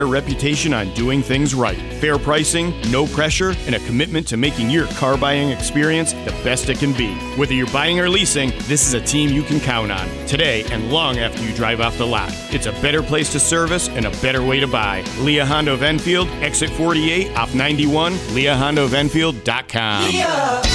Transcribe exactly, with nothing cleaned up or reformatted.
A reputation on doing things right. Fair pricing, no pressure, and a commitment to making your car buying experience the best it can be. Whether you're buying or leasing, this is a team you can count on, today and long after you drive off the lot. It's a better place to service and a better way to buy. Leah Honda of Enfield, exit forty-eight off ninety-one, leah honda of enfield dot com.